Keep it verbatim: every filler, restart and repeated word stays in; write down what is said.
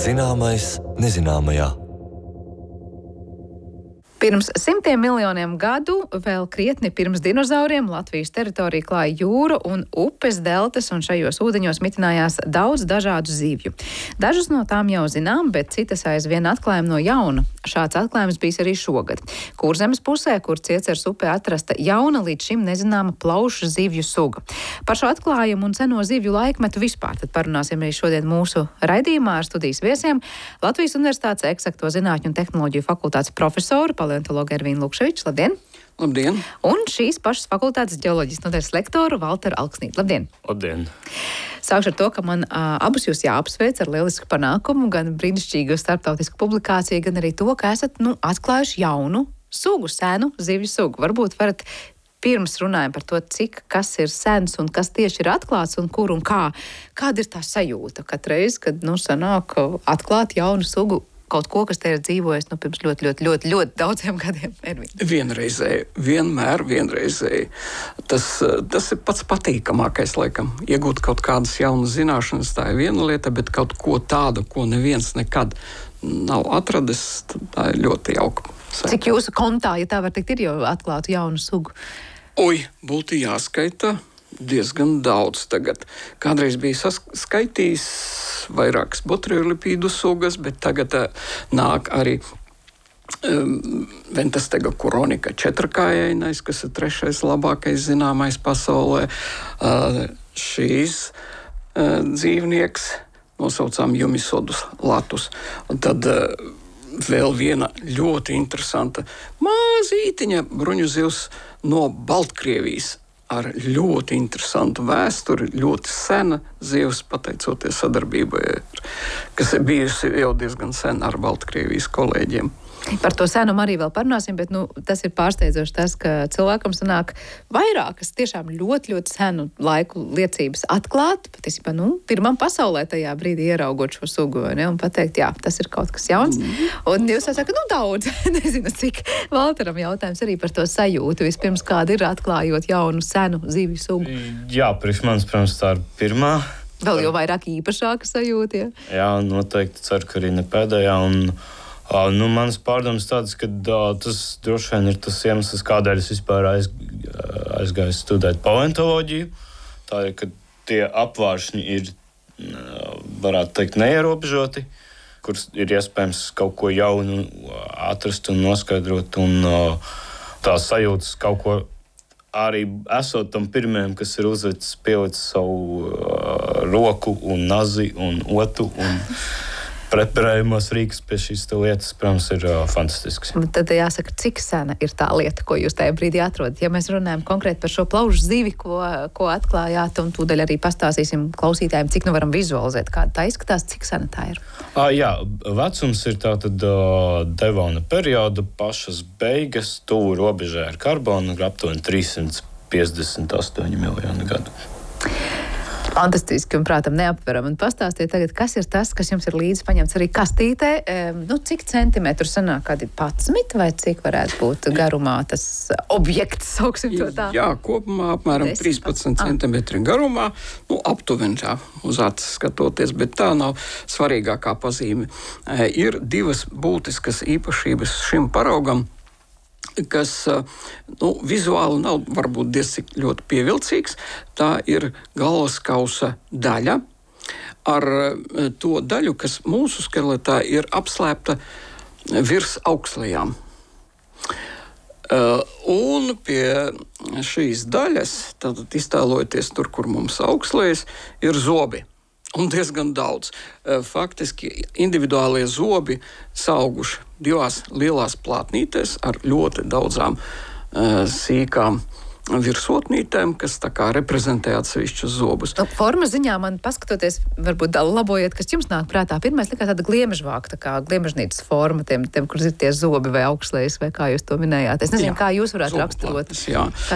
Zināmais nezināmajā. Pirms simtiem miljoniem gadu, vēl krietni pirms dinozauriem, Latvijas teritoriju klāja jūra un upes deltas, un šajos ūdeņos mitinājās daudz dažādu zivju. Dažas no tām jau zinām, bet citas aizvien atklājam no jauna. Šāds atklājums bijis arī šogad. Kurzemes pusē, kur Cieceres upē atrasta jauna līdz šim nezināma plaušu zivju suga. Par šo atklājumu un seno zivju laikmetu vispār tad parunāsim arī šodien mūsu raidījumā ar studijas viesiem. Latvijas Universitātes Eksakto zinātņu un tehnoloģiju fakultātes profesoru, paleontologu Ervīnu Lukševiču. Labdien! Labdien! Un šīs pašas fakultātes ģeoloģijas nodaļas lektoru Valteru Alksnīti. Labdien! Labdien! Sākšu ar to, ka man uh, abus jūs jāapsveic ar lielisku panākumu, gan brīnišķīgu starptautisku publikāciju, gan arī to, ka esat nu, atklājuši jaunu sugu, senu zivju sugu. Varbūt varat pirms runājam par to, cik kas ir sens un kas tieši ir atklāts un kur un kā. Kāda ir tā sajūta katreiz, kad nu, sanāk atklāt jaunu sugu? Kaut ko, kas te ir dzīvojis nu, pirms ļoti, ļoti, ļoti, ļoti daudziem gadiem. Ervīn. Vienreizēji, vienmēr vienreizēji. Tas, tas ir pats patīkamākais, laikam. Iegūt kaut kādas jaunas zināšanas, tā ir viena lieta, bet kaut ko tādu, ko neviens nekad nav atradis, tā ir ļoti jauka. Cik jūsu kontā, ja tā var teikt, ir jau atklātu jaunu sugu? Oi, būtu jāskaita diezgan daudz tagad. Kādreiz bija skaitījis vairākas botriolipīdu sugas, bet tagad uh, nāk arī um, Ventastega kuronika četrkājainais, kas ir trešais labākais zināmais pasaulē. Uh, šīs uh, dzīvnieks nosaucām Jumisodus latus. Un tad uh, vēl viena ļoti interesanta mazītiņa bruņu zivs no Baltkrievijas. Ar ļoti interesantu vēsturi, ļoti sena zivs, pateicoties sadarbībai, kas ir bijusi jau diezgan sen ar Baltkrievijas kolēģiem. Par to senumu arī vēl parunāsim, bet nu, tas ir pārsteidzoši tas, ka cilvēkam sanāk vairākas tiešām ļoti, ļoti senu laiku liecības atklāt, patiesībā, nu, pirmam pasaulē tajā brīdī ieraugot šo sugu, ne, un pateikt, jā, tas ir kaut kas jauns. Mm. Un jūs sakat, nu, daudz, nezinu, cik Valteram jautājums arī par to sajūtu. Vispirms, kāda ir atklājot jaunu, senu zivju sugu? Jā, priekš manis, protams, tā ir pirmā. Vēl jau vairāk īpašāka sajūta, jā? Jā, noteikti ceru, ka arī ne pēdējā, un Uh, nu, manas pārdomas tādas, ka uh, tas droši vien ir tas iemesls, kādēļ es vispār aiz, aizgāju studēt paleontoloģiju. Tā ir, ka tie apvāršņi ir, uh, varētu teikt, neierobežoti, kur ir iespējams kaut ko jaunu atrast un noskaidrot, un uh, tās sajūtas kaut ko arī esot tam pirmajam, kas ir uzvecis, pielicis savu uh, roku un nazi un otu un preparējumos rīks pie šīs lietas, protams, ir uh, fantastisks. Tad jāsaka, cik sena ir tā lieta, ko jūs tajā brīdī atrodat. Ja mēs runājam konkrēti par šo plaušu zivi, ko, ko atklājāt, un tūdaļ arī pastāstīsim klausītājiem, cik nu varam vizualizēt, kāda tā izskatās, cik sena tā ir. Uh, jā, vecums ir tātad uh, Devona perioda, pašas beigas, tuvu robežai ar karbonu, aptuveni trīssimt piecdesmit astoņi miljoni gadu. Fantastiski un, prātam, neaptveram. Un pastāstiet tagad, kas ir tas, kas jums ir līdzi paņemts arī kastītē. E, nu, cik centimetru sanāk, kādi padsmit vai cik varētu būt garumā tas objekts, sauksim to tā? Jā, kopumā apmēram trīspadsmit centimetri garumā, nu, aptuveni tā uz acis skatoties, bet tā nav svarīgākā pazīme. E, ir divas būtiskas īpašības šim paraugam, kas nu, vizuāli nav varbūt diezcik ļoti pievilcīgs. Tā ir galvaskausa daļa ar to daļu, kas mūsu skeletā ir apslēpta virs augslējām. Uh, un pie šīs daļas, tātad iztēlojoties tur, kur mums augslējas, ir zobi. Un diezgan daudz. Faktiski individuālie zobi sauguši divās lielās plātnītēs ar ļoti daudzām uh, sīkām virsotnītēm, kas tā kā reprezentē atsevišķus zobus. Nu, formas ziņā man paskatoties, varbūt labojiet, kas jums nāk prātā. Pirmais likās tāda gliemežvāka, tā kā gliemežnīcas forma, tiem, tiem, kur ir tie zobi vai augšlējas, vai kā jūs to minējāt. Es nezinu, jā, kā jūs varētu raksturot. Jā.